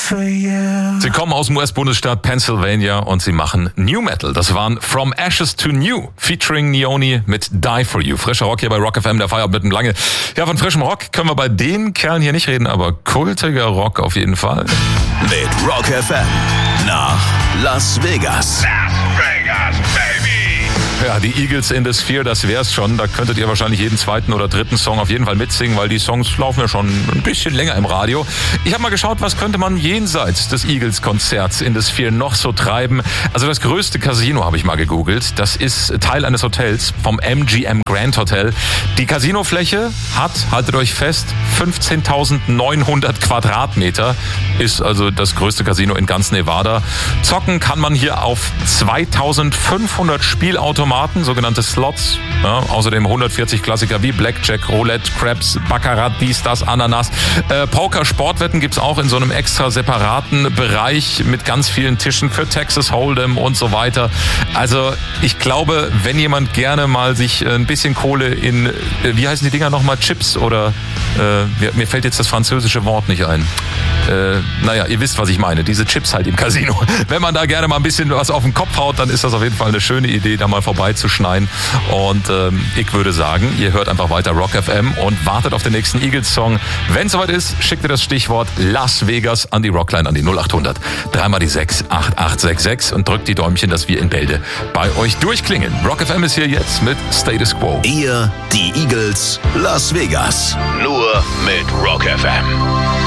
Sie kommen aus dem US-Bundesstaat Pennsylvania und sie machen New Metal. Das waren From Ashes to New, featuring Neoni mit Die For You. Frischer Rock hier bei Rock FM, der Feierabend mit dem Lange. Ja, von frischem Rock können wir bei den Kerlen hier nicht reden, aber kultiger Rock auf jeden Fall. Mit Rock FM nach Las Vegas. Las Vegas, baby! Ja, die Eagles in the Sphere, das wär's schon. Da könntet ihr wahrscheinlich jeden zweiten oder dritten Song auf jeden Fall mitsingen, weil die Songs laufen ja schon ein bisschen länger im Radio. Ich habe mal geschaut, was könnte man jenseits des Eagles-Konzerts in the Sphere noch so treiben. Also das größte Casino habe ich mal gegoogelt. Das ist Teil eines Hotels vom MGM Grand Hotel. Die Casinofläche hat, haltet euch fest, 15.900 Quadratmeter. Ist also das größte Casino in ganz Nevada. Zocken kann man hier auf 2.500 Spielautomaten, sogenannte Slots. Ja, außerdem 140 Klassiker wie Blackjack, Roulette, Craps, Baccarat, dies, das, Ananas. Poker, Sportwetten gibt's auch in so einem extra separaten Bereich mit ganz vielen Tischen für Texas Hold'em und so weiter. Also ich glaube, wenn jemand gerne mal sich ein bisschen Kohle in, wie heißen die Dinger nochmal, Chips oder mir fällt jetzt das französische Wort nicht ein. Naja, ihr wisst, was ich meine. Diese Chips halt im Casino. Wenn man da gerne mal ein bisschen was auf den Kopf haut, dann ist das auf jeden Fall eine schöne Idee, da mal vorbeizuschneiden. Und ich würde sagen, ihr hört einfach weiter Rock FM und wartet auf den nächsten Eagles-Song. Wenn es soweit ist, schickt ihr das Stichwort Las Vegas an die Rockline, an die 0800. 3 die 6 8866 und drückt die Däumchen, dass wir in Bälde bei euch durchklingen. Rock FM ist hier jetzt mit Status Quo. Ihr, die Eagles, Las Vegas. Nur mit Rock FM.